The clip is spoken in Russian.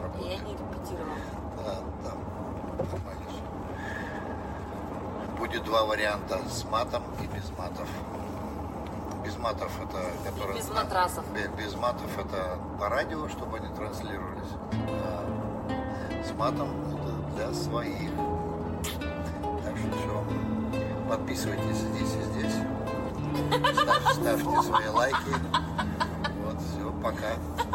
Я не репетировала. Да, нормально. Будет два варианта: с матом и без матов. Без матов это... которые без матрасов. Без матов это по радио, чтобы они транслировались. А с матом это для своих. Так что все. Подписывайтесь здесь и здесь. Ставьте свои лайки. Вот, все, пока.